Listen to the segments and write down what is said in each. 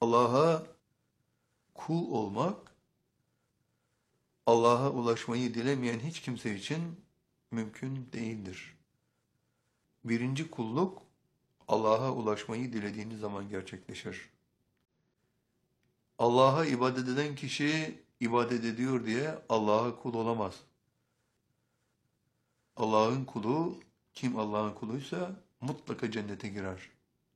Allah'a kul olmak, Allah'a ulaşmayı dilemeyen hiç kimse için mümkün değildir. Birinci kulluk, Allah'a ulaşmayı dilediğiniz zaman gerçekleşir. Allah'a ibadet eden kişi ibadet ediyor diye Allah'a kul olamaz. Allah'ın kulu, kim Allah'ın kuluysa mutlaka cennete girer.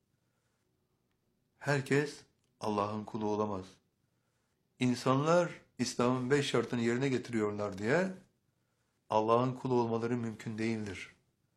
Herkes Allah'ın kulu olamaz. İnsanlar İslam'ın 5 şartını yerine getiriyorlar diye Allah'ın kulu olmaları mümkün değildir.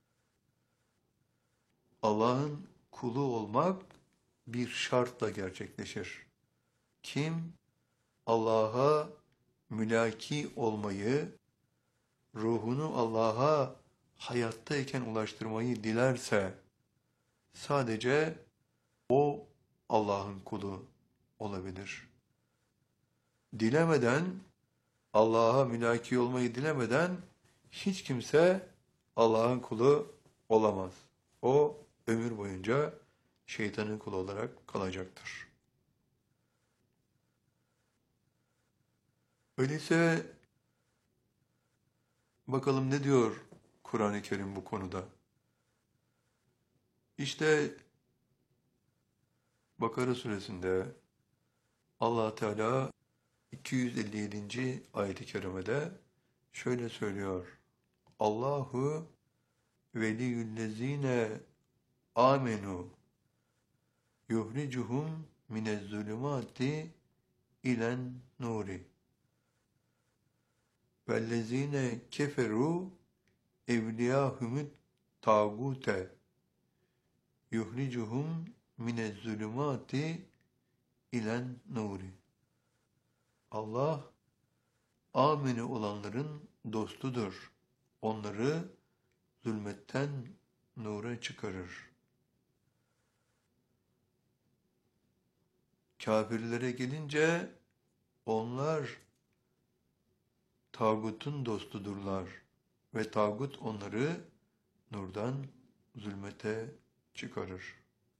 Allah'ın kulu olmak bir şartla gerçekleşir. Kim Allah'a mülaki olmayı, ruhunu Allah'a hayattayken ulaştırmayı dilerse sadece o Allah'ın kulu olabilir. Dilemeden, Allah'a mülaki olmayı dilemeden hiç kimse Allah'ın kulu olamaz. O ömür boyunca şeytanın kulu olarak kalacaktır. Öyleyse bakalım ne diyor Kur'an-ı Kerim bu konuda? İşte Bakara suresinde Allah Teala 257. ayet-i kerimede şöyle söylüyor. Allahu veliyyüllezine amenu yuhricuhum minezzulumati ilen nuri vellezine keferu evliyahumut tağute yuhricuhum minezzulumati ilen nuri. Allah amini olanların dostudur. Onları zulmetten nura çıkarır. Kafirlere gelince onlar tağutun dostudurlar ve tağut onları nurdan zulmete çıkarır.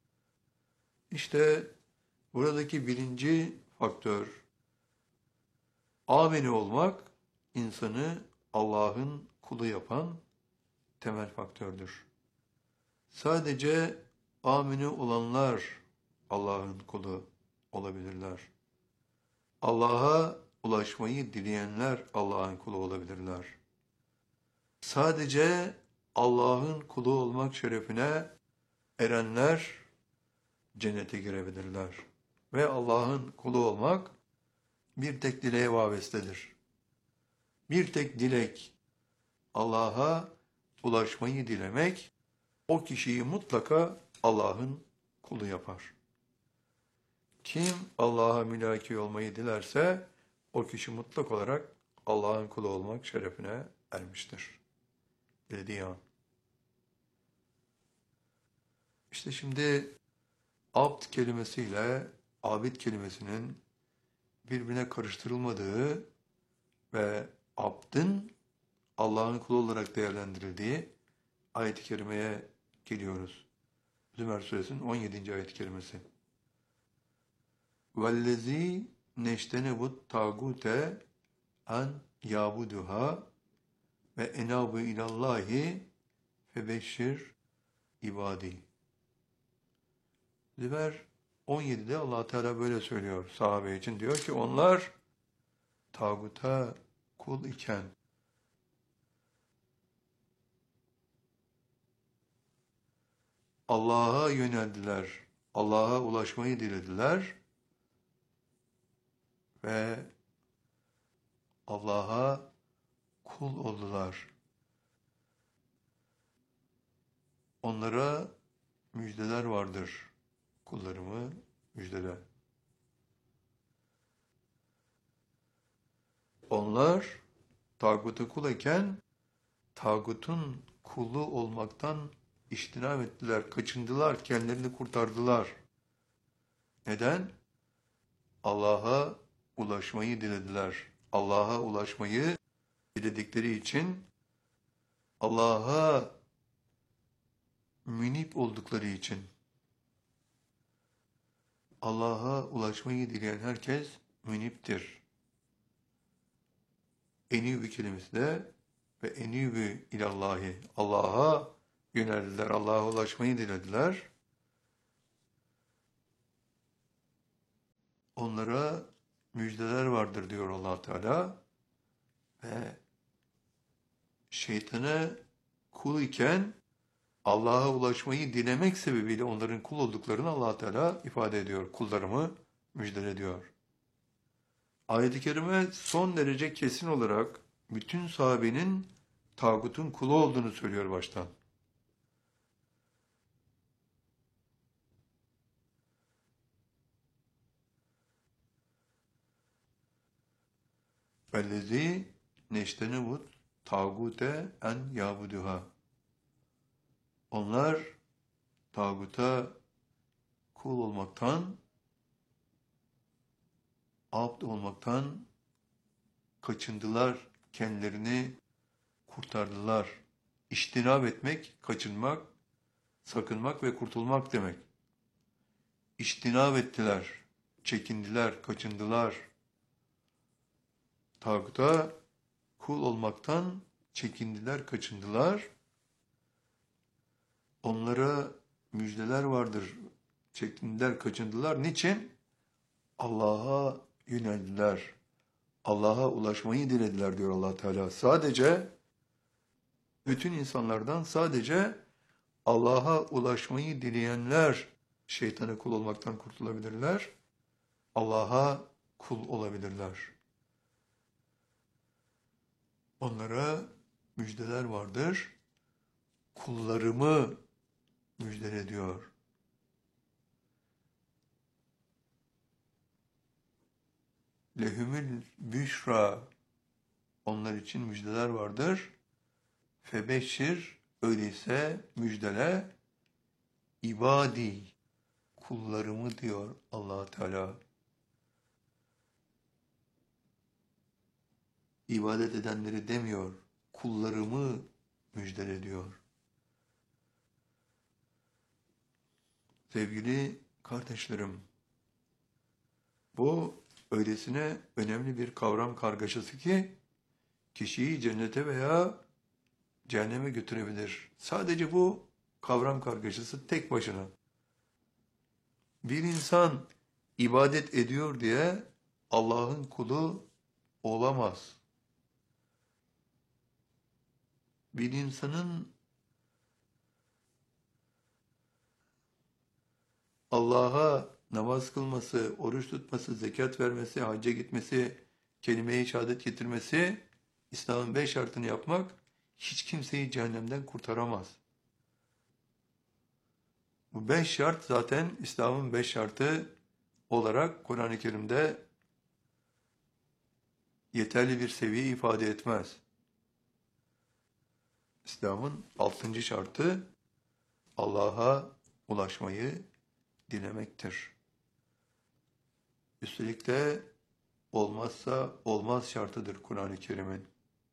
İşte buradaki birinci faktör, amini olmak, insanı Allah'ın kulu yapan temel faktördür. Sadece amini olanlar Allah'ın kulu olabilirler. Allah'a ulaşmayı dileyenler Allah'ın kulu olabilirler. Sadece Allah'ın kulu olmak şerefine erenler cennete girebilirler. Ve Allah'ın kulu olmak bir tek dileğe vabestedir. Bir tek dilek, Allah'a ulaşmayı dilemek, o kişiyi mutlaka Allah'ın kulu yapar. Kim Allah'a mülaki olmayı dilerse, o kişi mutlak olarak Allah'ın kulu olmak şerefine ermiştir. Dediği an. İşte şimdi abd kelimesiyle abid kelimesinin birbirine karıştırılmadığı ve abdın Allah'ın kulu olarak değerlendirildiği ayet-i kerimeye geliyoruz. Zümer suresinin 17. ayet-i kerimesi. وَالَّذ۪ي نَشْتَنَبُ التَّاغُوتَ an yabuduha ve enabu ilallahi febeşşir ibadi. Zümer 17'de Allah Teala böyle söylüyor sahabe için. Diyor ki onlar tağuta kul iken Allah'a yöneldiler. Allah'a ulaşmayı dilediler ve Allah'a kul oldular. Onlara müjdeler vardır. Kullarımı müjdele. Onlar tağuta kul iken tağutun kulu olmaktan İçtinab ettiler, kaçındılar, kendilerini kurtardılar. Neden? Allah'a ulaşmayı dilediler. Allah'a ulaşmayı diledikleri için, Allah'a münip oldukları için, Allah'a ulaşmayı dileyen herkes müniptir. Enîbü kelimesi de ve enîbü ilallahi. Allah'a yöneldiler, Allah'a ulaşmayı dilediler. Onlara müjdeler vardır diyor Allah Teala ve şeytanı kul iken Allah'a ulaşmayı dilemek sebebiyle onların kul olduklarını Allah Teala ifade ediyor. Kullarımı müjdele diyor. Ayet-i kerime son derece kesin olarak bütün sahabenin tağutun kulu olduğunu söylüyor baştan. Vellezî neştenebut tağute en yabuduha. Onlar tağuta kul olmaktan, abd olmaktan kaçındılar, kendilerini kurtardılar. İçtinab etmek, kaçınmak, sakınmak ve kurtulmak demek. İçtinab ettiler, çekindiler, kaçındılar. Tağuta kul olmaktan çekindiler, kaçındılar. Onlara müjdeler vardır. Çekindiler, kaçındılar. Niçin? Allah'a yöneldiler. Allah'a ulaşmayı dilediler diyor Allah Teala. Sadece bütün insanlardan sadece Allah'a ulaşmayı dileyenler şeytana kul olmaktan kurtulabilirler. Allah'a kul olabilirler. Onlara müjdeler vardır. Kullarımı müjdele diyor. Lehumül büşra. Onlar için müjdeler vardır. Febeşşir, öyleyse müjdele ibadi, kullarımı diyor Allah Teala. İbadet edenleri demiyor, kullarımı müjdele diyor. Sevgili kardeşlerim, bu öylesine önemli bir kavram kargaşası ki kişiyi cennete veya cehenneme götürebilir. Sadece bu kavram kargaşası tek başına. Bir insan ibadet ediyor diye Allah'ın kulu olamaz. Bir insanın Allah'a namaz kılması, oruç tutması, zekat vermesi, hacca gitmesi, kelime-i şehadet getirmesi, İslam'ın 5 şartını yapmak hiç kimseyi cehennemden kurtaramaz. Bu 5 şart zaten İslam'ın 5 şartı olarak Kur'an-ı Kerim'de yeterli bir seviye ifade etmez. İslam'ın 6. şartı Allah'a ulaşmayı dilemektir. Üstelik de olmazsa olmaz şartıdır Kur'an-ı Kerim'in.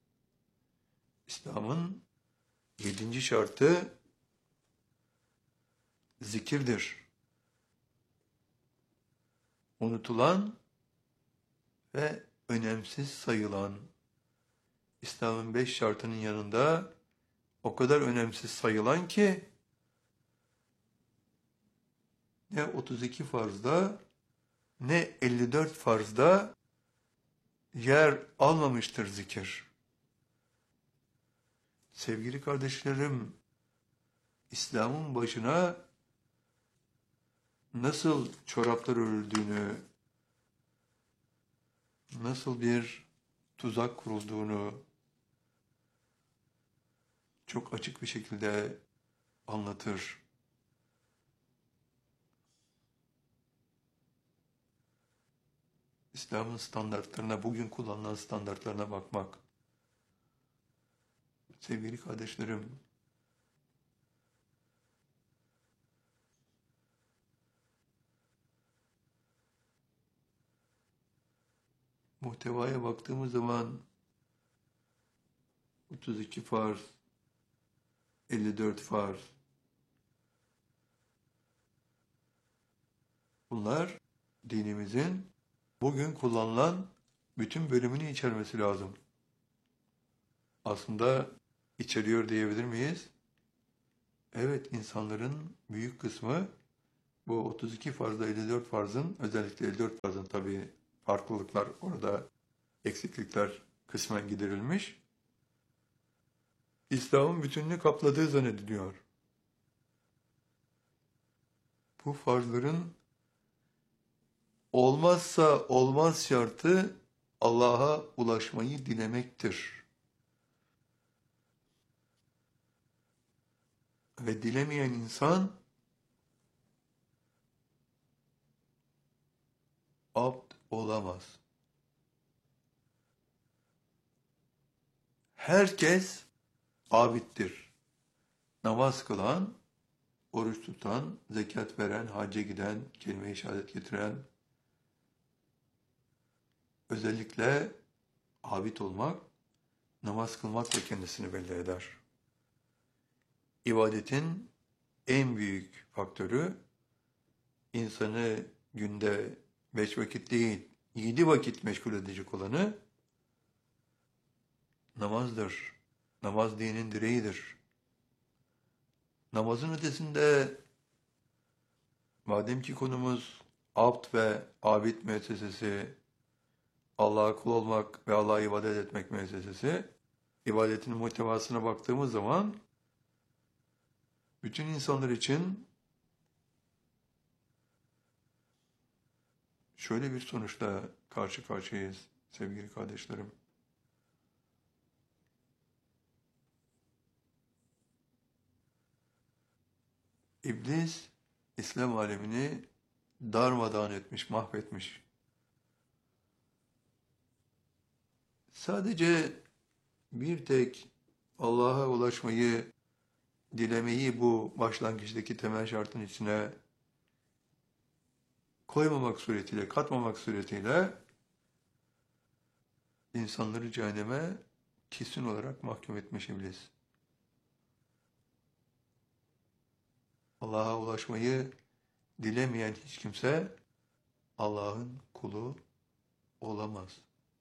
İslam'ın 7. şartı zikirdir. Unutulan ve önemsiz sayılan İslam'ın 5 şartının yanında o kadar önemsiz sayılan ki ne 32 farzda ne 54 farzda yer almamıştır zikir. Sevgili kardeşlerim, İslam'ın başına nasıl çoraplar örüldüğünü, nasıl bir tuzak kurulduğunu çok açık bir şekilde anlatır. İslam'ın standartlarına, bugün kullanılan standartlarına bakmak. Sevgili kardeşlerim, muhtevaya baktığımız zaman 32 farz, 54 farz, Bunlar dinimizin bugün kullanılan bütün bölümünü içermesi lazım. Aslında içeriyor diyebilir miyiz? Evet, insanların büyük kısmı bu 32 farzda 54 farzın, özellikle 54 farzın tabii farklılıklar, orada eksiklikler kısmen giderilmiş. İslam'ın bütününü kapladığı zannediliyor. Bu farzların olmazsa olmaz şartı Allah'a ulaşmayı dilemektir. Ve dilemeyen insan abd olamaz. Herkes abittir. Namaz kılan, oruç tutan, zekat veren, hacca giden, kelime-i şehadet getiren, özellikle abid olmak, namaz kılmakla kendisini belli eder. İbadetin en büyük faktörü, insanı günde 5 vakit değil, 7 vakit meşgul edecek olanı namazdır. Namaz dinin direğidir. Namazın ötesinde, madem ki konumuz abd ve abid müessesesi, Allah'a kul olmak ve Allah'a ibadet etmek müessesesi, ibadetin muhtevasına baktığımız zaman, bütün insanlar için şöyle bir sonuçla karşı karşıyayız sevgili kardeşlerim. İblis, İslam alemini darmadağın etmiş, mahvetmiş. Sadece bir tek Allah'a ulaşmayı, dilemeyi bu başlangıçtaki temel şartın içine koymamak suretiyle, katmamak suretiyle insanları cehenneme kesin olarak mahkum etmiş iblis. Allah'a ulaşmayı dilemeyen hiç kimse Allah'ın kulu olamaz.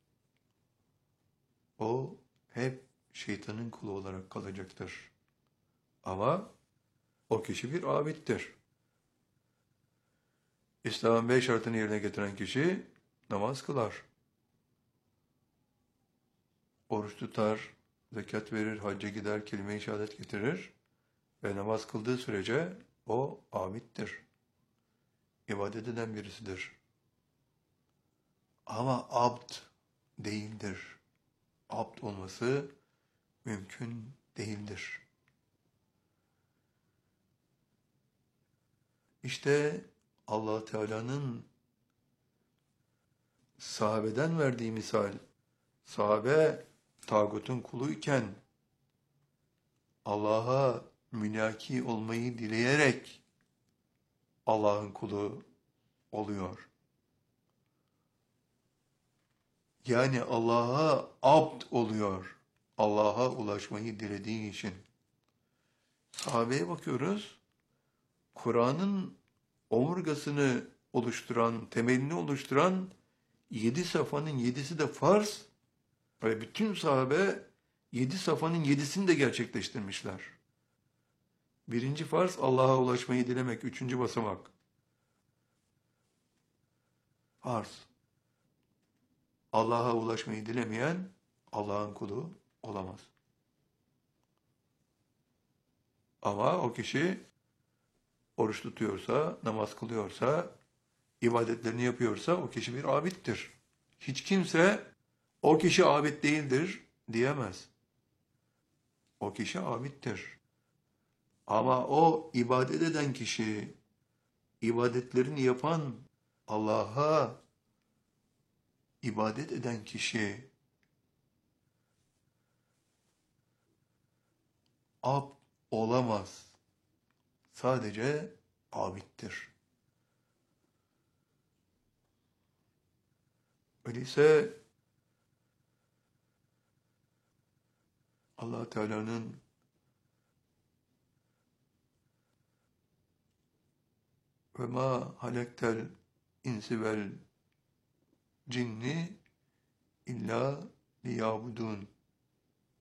O hep şeytanın kulu olarak kalacaktır. Ama o kişi bir abittir. İslam'ın 5 şartını yerine getiren kişi namaz kılar, oruç tutar, zekat verir, hacca gider, kelime-i şehadet getirir ve namaz kıldığı sürece o abittir. İbadet eden birisidir. Ama abd değildir. Abd olması mümkün değildir. İşte Allah Teala'nın sahabeden verdiği misal, sahabe tağutun kuluyken Allah'a münaki olmayı dileyerek Allah'ın kulu oluyor. Yani Allah'a abd oluyor. Allah'a ulaşmayı dilediği için. Sahabeye bakıyoruz. Kur'an'ın omurgasını oluşturan, temelini oluşturan 7 safhanın 7'si de farz ve bütün sahabe 7 safhanın 7'sini de gerçekleştirmişler. Birinci farz Allah'a ulaşmayı dilemek, üçüncü basamak. Farz. Allah'a ulaşmayı dilemeyen Allah'ın kulu olamaz. Ama o kişi oruç tutuyorsa, namaz kılıyorsa, ibadetlerini yapıyorsa o kişi bir abittir. Hiç kimse o kişi abid değildir diyemez. O kişi abittir. Ama o ibadet eden kişi, ibadetlerini yapan, Allah'a ibadet eden kişi abd olamaz. Sadece abittir. Öyleyse Allah Teala'nın ve ma halektel insi vel cinni illa liyabudun.